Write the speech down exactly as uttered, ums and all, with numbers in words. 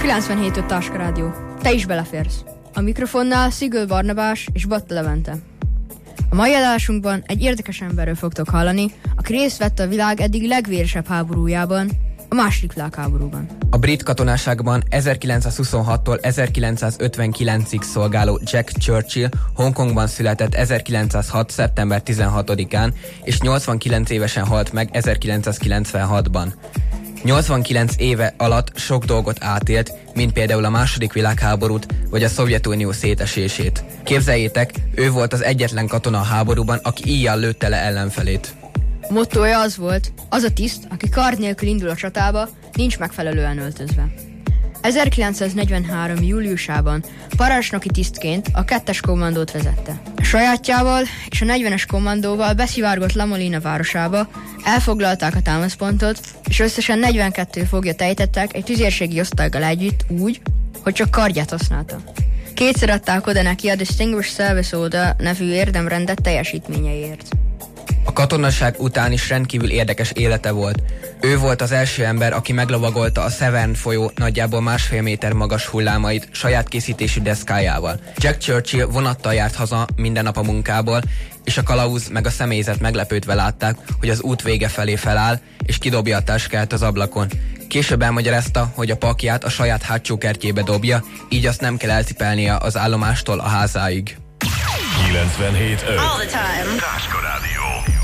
kilencvenhét öt Táska Rádió. Te is beleférsz. A mikrofonnál Szigő Barnabás és Batta Levente. A mai adásunkban egy érdekes emberről fogtok hallani, aki részt vett a világ eddig legvéresebb háborújában, a második világháborúban. A brit katonaságban ezerkilencszázhuszonhattól ezerkilencszázötvenkilencig szolgáló Jack Churchill Hongkongban született ezerkilencszázhat. szeptember tizenhatodikán, és nyolcvankilenc évesen halt meg ezerkilencszázkilencvenhatban. nyolcvankilenc éve alatt sok dolgot átélt, mint például a második világháborút vagy a Szovjetunió szétesését. Képzeljétek, ő volt az egyetlen katona a háborúban, aki íjjal lőtte le ellenfelét. A mottója az volt, az a tiszt, aki kard nélkül indul a csatába, nincs megfelelően öltözve. ezerkilencszáznegyvenhárom. júliusában parancsnoki tisztként a kettes kommandót vezette. A sajátjával és a negyvenes kommandóval beszivárgott La Molina városába, elfoglalták a támaszpontot, és összesen negyvenkettő foglyot ejtettek egy tüzérségi osztállyal együtt úgy, hogy csak kardját használta. Kétszer adták oda neki a Distinguished Service Order nevű érdemrendet teljesítményeiért. A katonaság után is rendkívül érdekes élete volt. Ő volt az első ember, aki meglovagolta a Severn folyó nagyjából másfél méter magas hullámait saját készítésű deszkájával. Jack Churchill vonattal járt haza minden nap a munkából, és a kalauz meg a személyzet meglepődve látták, hogy az út vége felé feláll, és kidobja a táskát az ablakon. Később elmagyarázta, hogy a pakját a saját hátsó kertjébe dobja, így azt nem kell elcipelnie az állomástól a házáig. kilencvenhét öt Táska Rádió.